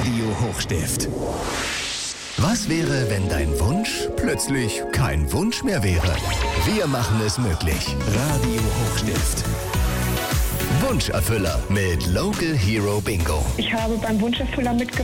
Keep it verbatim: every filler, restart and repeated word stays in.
Radio Hochstift. Was wäre, wenn dein Wunsch plötzlich kein Wunsch mehr wäre? Wir machen es möglich. Radio Hochstift. Wunscherfüller mit Local Hero Bingo. Ich habe beim Wunscherfüller mitgemacht.